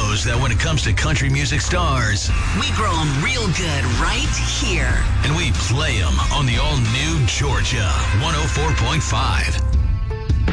knows that when it comes to country music stars, we grow them real good right here. And we play them on the all-new Georgia 104.5.